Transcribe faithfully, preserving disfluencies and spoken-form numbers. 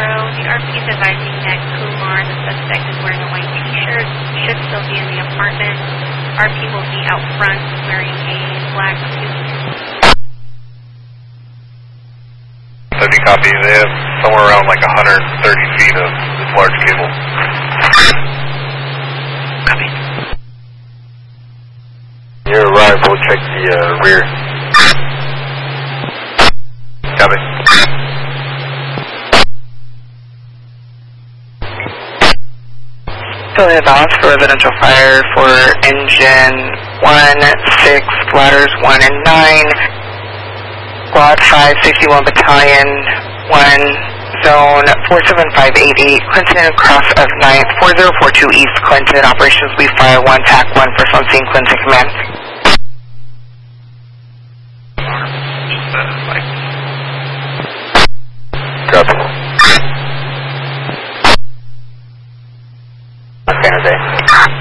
zero. The R P is advising that Kumar, the suspect, is wearing a white t-shirt, should still be in the apartment. R P will be out front wearing a black suit. Heavy copy. They have somewhere around like one hundred thirty feet of this large cable. Copy. Your arrival, we'll check the uh, rear. Copy. So they have asked for residential fire for engine one, six, bladders one and nine, squad five sixty-one battalion, one, zone four seven five eight eight, Clinton, cross of ninth, four zero four two East Clinton, operations we fire one, tac one, first on scene, Clinton command. Copy. San Jose.